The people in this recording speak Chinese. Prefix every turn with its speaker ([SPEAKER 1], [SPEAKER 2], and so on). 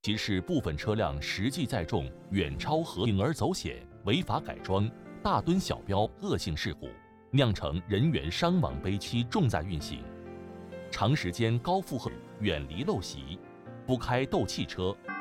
[SPEAKER 1] 即是部分车辆实际载重远超铿锉而走险、违法改装、大吨小标恶性事故，酿成人员伤亡悲戚重大运行。长时间高负荷，远离陋习，不开斗气车，